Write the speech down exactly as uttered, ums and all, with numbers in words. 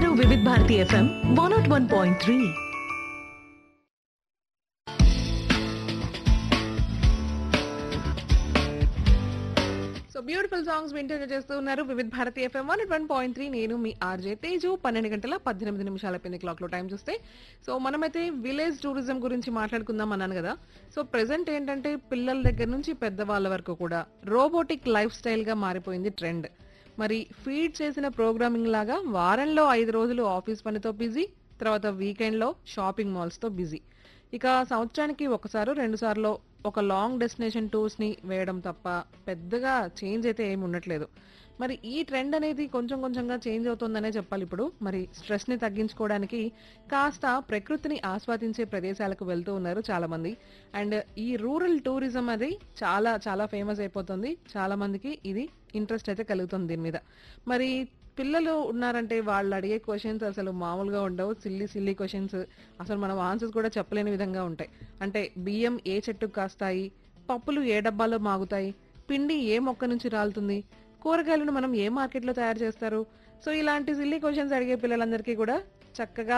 వింటున్నారు వివిధ Bharati FM one not one point three. So beautiful songs వింటూ చేస్తూ ఉన్నారు వివిధ Bharati FM one one point three. నేను మీ ఆర్జే తేజు. పన్నెండు గంటల పద్దెనిమిది నిమిషాల పిన్ని క్లాక్ లో టైం చూస్తే సో మనమైతే విలేజ్ టూరిజం గురించి మాట్లాడుకుందాం అన్నాను కదా. సో ప్రెసెంట్ ఏంటంటే పిల్లల దగ్గర నుంచి పెద్దవాళ్ళ వరకు కూడా రోబోటిక్ లైఫ్ స్టైల్ గా మారిపోయింది ట్రెండ్. మరి ఫీడ్ చేసిన ప్రోగ్రామింగ్ లాగా వారంలో ఐదు రోజులు ఆఫీస్ పనితో బిజీ, తర్వాత వీకెండ్ లో షాపింగ్ మాల్స్ తో బిజీ. ఇక సంవత్సరానికి ఒకసారి రెండు సార్లు ఒక లాంగ్ డెస్టినేషన్ టూర్స్ ని వేయడం తప్ప పెద్దగా చేంజ్ అయితే ఏమి ఉండట్లేదు. మరి ఈ ట్రెండ్ అనేది కొంచెం కొంచెంగా చేంజ్ అవుతుందనే చెప్పాలి. ఇప్పుడు మరి స్ట్రెస్ ని తగ్గించుకోవడానికి కాస్త ప్రకృతిని ఆస్వాదించే ప్రదేశాలకు వెళ్తూ ఉన్నారు చాలా మంది. అండ్ ఈ రూరల్ టూరిజం అది చాలా చాలా ఫేమస్ అయిపోతుంది. చాలా మందికి ఇది ఇంట్రెస్ట్ అయితే కలుగుతుంది దీని మీద. మరి పిల్లలు ఉన్నారంటే వాళ్ళు అడిగే క్వశ్చన్స్ అసలు మామూలుగా ఉండవు. సిల్లీ సిల్లీ క్వశ్చన్స్, అసలు మనం ఆన్సర్స్ కూడా చెప్పలేని విధంగా ఉంటాయి. అంటే బియ్యం ఏ చెట్టుకు కాస్తాయి, పప్పులు ఏ డబ్బాలో మాగుతాయి, పిండి ఏ మొక్క నుంచి రాలుతుంది, కూరగాయలను మనం ఏ మార్కెట్లో తయారు చేస్తారు. సో ఇలాంటి సిల్లీ క్వశ్చన్స్ అడిగే పిల్లలందరికీ కూడా చక్కగా